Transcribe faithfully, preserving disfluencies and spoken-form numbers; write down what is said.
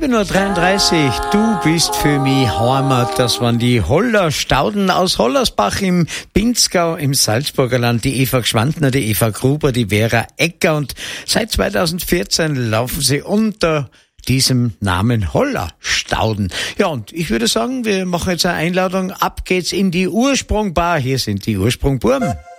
sieben Uhr dreiunddreißig, du bist für mich Heimat. Das waren die Holler Stauden aus Hollersbach im Pinzgau im Salzburger Land. Die Eva Gschwandner, die Eva Gruber, die Vera Ecker. Und seit zweitausendvierzehn laufen sie unter diesem Namen Holler Stauden. Ja, und ich würde sagen, wir machen jetzt eine Einladung. Ab geht's in die Ursprungbar. Hier sind die Ursprungburm.